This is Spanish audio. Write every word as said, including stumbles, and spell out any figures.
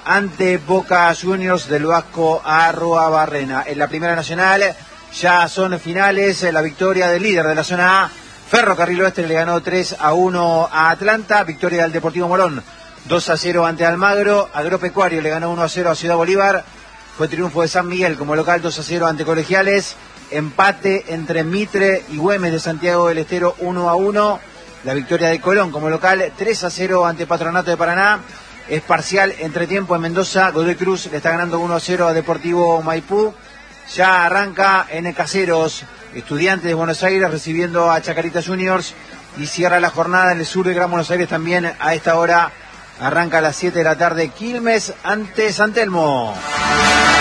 ante Boca Juniors del Vasco Arruabarrena. En la Primera Nacional ya son finales, la victoria del líder de la zona A, Ferrocarril Oeste, le ganó tres a uno a Atlanta, victoria del Deportivo Morón dos a cero ante Almagro, Agropecuario le ganó uno a cero a Ciudad Bolívar, fue triunfo de San Miguel como local dos a cero ante Colegiales, empate entre Mitre y Güemes de Santiago del Estero uno a uno, la victoria de Colón como local tres a cero ante Patronato de Paraná, es parcial entre tiempo en Mendoza, Godoy Cruz le está ganando uno a cero a Deportivo Maipú, ya arranca en Caseros, Estudiantes de Buenos Aires recibiendo a Chacarita Juniors y cierra la jornada en el sur de Gran Buenos Aires también a esta hora, arranca a las siete de la tarde Quilmes ante San Telmo.